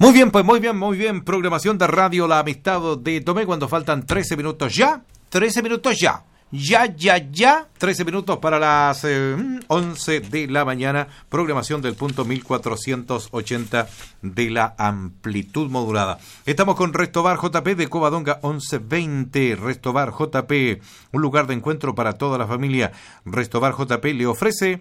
Muy bien, pues muy bien. Programación de Radio La Amistad de Tomé cuando faltan 13 minutos ya. 13 minutos ya. Ya. 13 minutos para las 11 de la mañana. Programación del punto 1480 de la amplitud modulada. Estamos con Restobar JP de Covadonga 1120. Restobar JP, un lugar de encuentro para toda la familia. Restobar JP le ofrece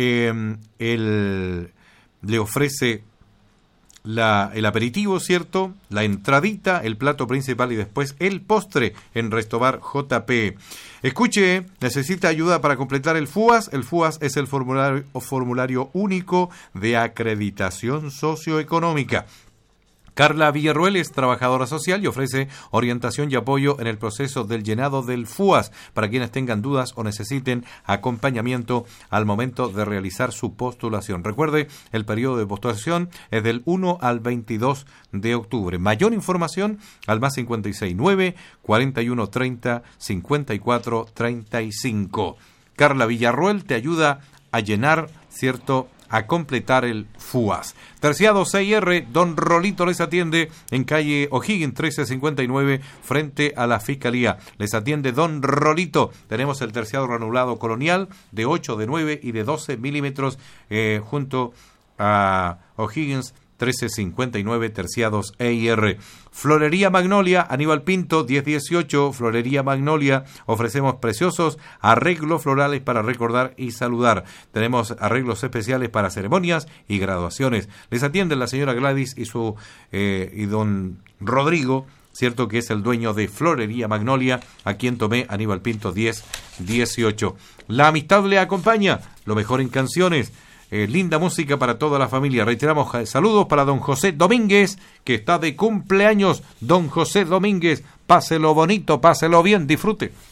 el aperitivo, ¿cierto? La entradita, el plato principal y después el postre en Restobar JP. Escuche, necesita ayuda para completar el FUAS. El FUAS es el formulario único de acreditación socioeconómica. Carla Villarruel es trabajadora social y ofrece orientación y apoyo en el proceso del llenado del FUAS para quienes tengan dudas o necesiten acompañamiento al momento de realizar su postulación. Recuerde, el periodo de postulación es del 1 al 22 de octubre. Mayor información al más 569 4130 5435. Carla Villarruel te ayuda a llenar, ¿cierto?, a completar el FUAS. Terciado 6R, Don Rolito les atiende en calle O'Higgins 1359 frente a la Fiscalía. Les atiende Don Rolito. Tenemos el terciado granulado colonial de 8, de 9 y de 12 milímetros junto a O'Higgins 1359, terciados EIR. Florería Magnolia, Aníbal Pinto, 1018, Florería Magnolia. Ofrecemos preciosos arreglos florales para recordar y saludar. Tenemos arreglos especiales para ceremonias y graduaciones. Les atienden la señora Gladys y don Rodrigo, cierto, que es el dueño de Florería Magnolia, aquí en Tomé, Aníbal Pinto, 1018. La amistad le acompaña, lo mejor en canciones. Linda música para toda la familia. Reiteramos saludos para don José Domínguez, que está de cumpleaños. Don José Domínguez, páselo bonito, páselo bien, disfrute.